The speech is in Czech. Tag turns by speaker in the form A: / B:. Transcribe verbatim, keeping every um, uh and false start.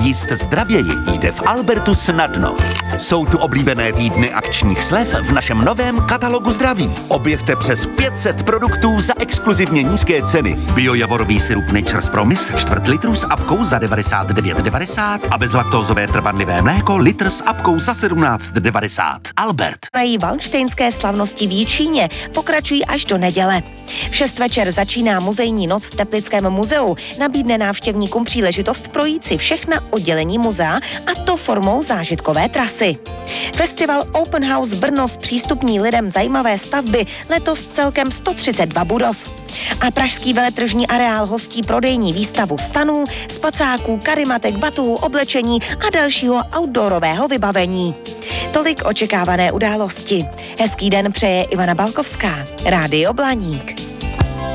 A: Jíst zdravěji jde v Albertu snadno. Jsou tu oblíbené týdny akčních slev v našem novém katalogu zdraví. Objevte přes pět set produktů za exkluzivně nízké ceny. Biojavorový sirup Nature's Promise čtvrt litru s apkou za devadesát devět devadesát a bezlaktózové trvanlivé mléko litr s apkou za sedmnáct devadesát. Albert.
B: Její valštejnské slavnosti v Jičíně pokračují až do neděle. V šest večer začíná muzejní noc v Teplickém muzeu. Nabídne návštěvníkům příležitost projít si všechna oddělení muzea, a to formou zážitkové trasy. Festival Open House Brno zpřístupní lidem zajímavé stavby letos celkem sto třicet dva budov. A pražský veletržní areál hostí prodejní výstavu stanů, spacáků, karimatek, batuhů, oblečení a dalšího outdoorového vybavení. Tolik očekávané události. Hezký den přeje Ivana Balkovská, Rádio Blaník.